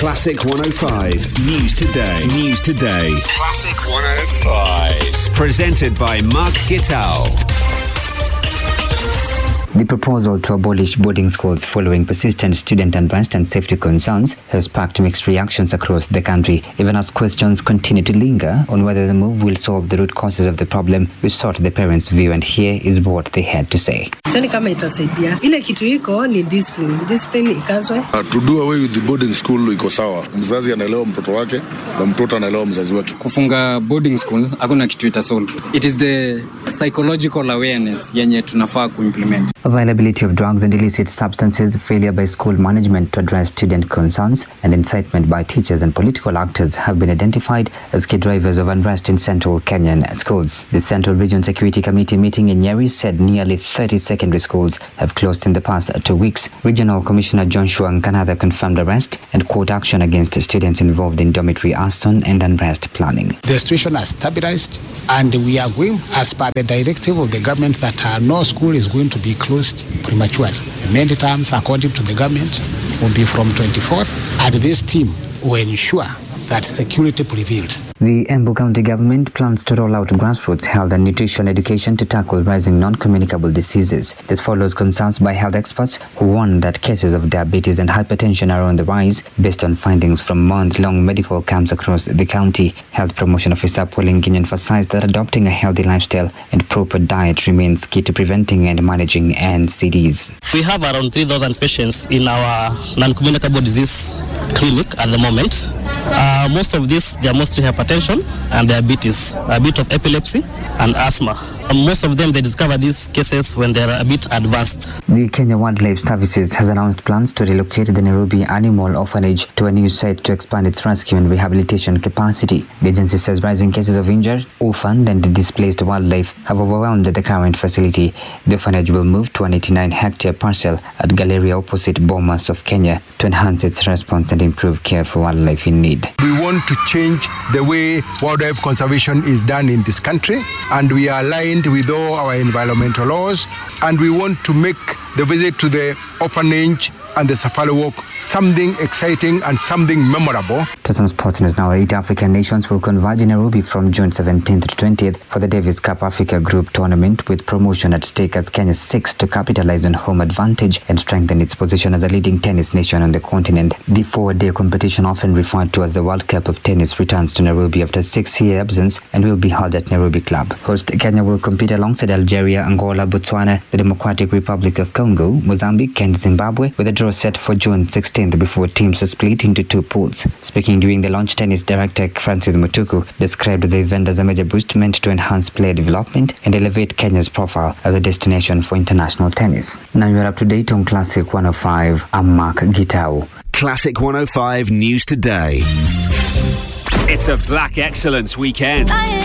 Classic 105 News Today. News Today. Classic 105. Presented by Mark Gittal. The proposal to abolish boarding schools following persistent student unrest and safety concerns has sparked mixed reactions across the country, even as questions continue to linger on whether the move will solve the root causes of the problem. We sought the parents' view, and here is what they had to say. Sani kama itasaidia. Ile kitu iko ni discipline. Discipline ikazwe. To do away with the boarding school iko sawa. Mzazi anaelewa mtoto wake na mtoto anaelewa mzazi wake. Kufunga boarding school hakuna kitu itasolve. It is the psychological awareness yenye tunafaa kuimplement. Availability of drugs and illicit substances, failure by school management to address student concerns, and incitement by teachers and political actors have been identified as key drivers of unrest in central Kenyan schools. The Central Region Security Committee meeting in Nyeri said nearly 30 secondary schools have closed in the past 2 weeks. Regional Commissioner Joshua Nkanatha confirmed arrest and court action against students involved in dormitory arson and unrest planning. The situation has stabilized, and we are going as per the directive of the government that no school is going to be closed prematurely. Many times, according to the government, will be from 24th, and this team will ensure that security prevails. The Embu County government plans to roll out grassroots health and nutrition education to tackle rising non-communicable diseases. This follows concerns by health experts who warn that cases of diabetes and hypertension are on the rise based on findings from month-long medical camps across the county. Health Promotion Officer Pauline Ginyo emphasized that adopting a healthy lifestyle and proper diet remains key to preventing and managing NCDs. We have around 3,000 patients in our non-communicable disease clinic at the moment. Most of these, they are mostly hypertension and diabetes, a bit of epilepsy and asthma. Most of them, they discover these cases when they are a bit advanced. The Kenya Wildlife Services has announced plans to relocate the Nairobi Animal Orphanage to a new site to expand its rescue and rehabilitation capacity. The agency says rising cases of injured, orphaned and displaced wildlife have overwhelmed the current facility. The orphanage will move to an 89-hectare parcel at Galleria opposite Bomas of Kenya to enhance its response and improve care for wildlife in need. We want to change the way wildlife conservation is done in this country, and we are aligned with all our environmental laws, and we want to make the visit to the orphanage and the safari walk something exciting and something memorable. To some sports news now, 8 African nations will converge in Nairobi from June 17th to 20th for the Davis Cup Africa Group Tournament, with promotion at stake as Kenya seeks to capitalize on home advantage and strengthen its position as a leading tennis nation on the continent. The 4-day competition, often referred to as the World Cup of Tennis, returns to Nairobi after a 6-year absence and will be held at Nairobi Club. Host Kenya will compete alongside Algeria, Angola, Botswana, the Democratic Republic of Congo, Mozambique and Zimbabwe, with a draw set for June 16th before teams are split into 2 pools. Speaking during the launch, tennis director Francis Mutuku described the event as a major boost meant to enhance player development and elevate Kenya's profile as a destination for international tennis. Now you are up to date on Classic 105. I'm Mark Gitau. Classic 105 News Today. It's a Black Excellence weekend.